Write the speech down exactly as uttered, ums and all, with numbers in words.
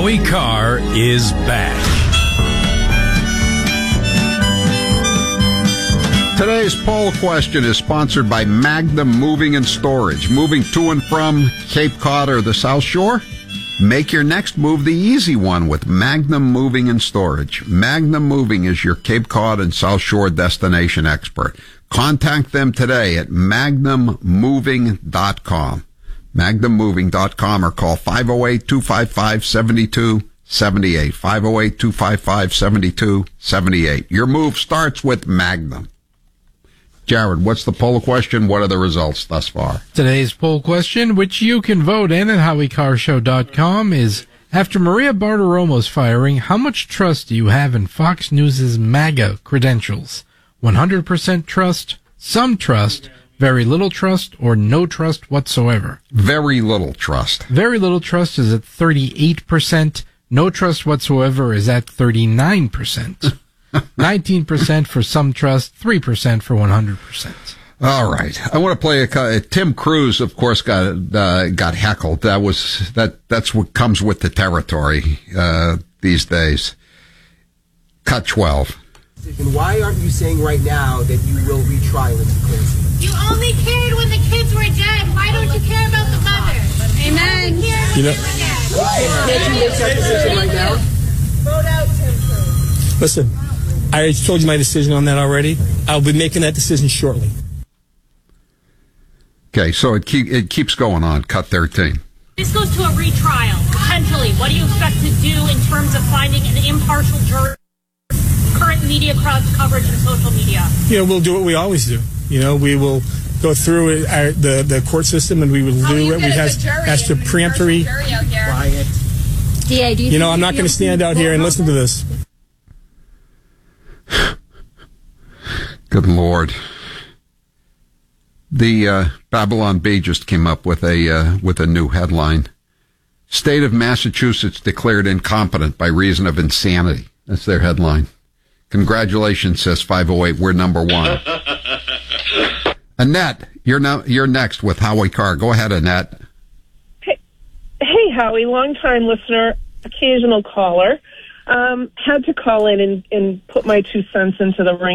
Howie Carr is back. Today's poll question is sponsored by Magnum Moving and Storage. Moving to and from Cape Cod or the South Shore? Make your next move the easy one with Magnum Moving and Storage. Magnum Moving is your Cape Cod and South Shore destination expert. Contact them today at magnum moving dot com. magnum moving dot com or call five oh eight, two five five, seven two seven eight. five oh eight, two five five, seven two seven eight. Your move starts with Magnum. Jared, what's the poll question? What are the results thus far? Today's poll question, which you can vote in at howie carr show dot com, is, after Maria Bartiromo's firing, how much trust do you have in Fox News' MAGA credentials? one hundred percent trust, some trust, very little trust, or no trust whatsoever? Very little trust. Very little trust is at thirty-eight percent. No trust whatsoever is at thirty-nine percent. nineteen percent for some trust, three percent for one hundred percent. All right. I want to play a, Tim Cruise, of course, got, uh, got heckled. That was, that, that's what comes with the territory, uh, these days. Cut twelve. Why aren't you saying right now that you will retry Lindsey Clancy? You only cared when the kids were dead. Why don't you care about the mother? Amen. You, you know, can't you make that decision right now? Vote out Tim Cruise. Listen, I told you my decision on that already. I'll be making that decision shortly. Okay, so it keep it keeps going on. Cut thirteen. This goes to a retrial, potentially. What do you expect to do in terms of finding an impartial jury? Current media coverage and social media. You know, we'll do what we always do. You know, we will go through our, the the court system, and we will How do you what we has as to preemptory. Quiet. D A, do you, you know, I'm not going to stand out here and listen to this. Good Lord. The uh, Babylon Bee just came up with a uh, with a new headline. State of Massachusetts declared incompetent by reason of insanity. That's their headline. Congratulations, says five oh eight. We're number one. Annette, you're now you're next with Howie Carr. Go ahead, Annette. Hey, hey Howie, long-time listener, occasional caller. Um, had to call in and, and put my two cents into the ring.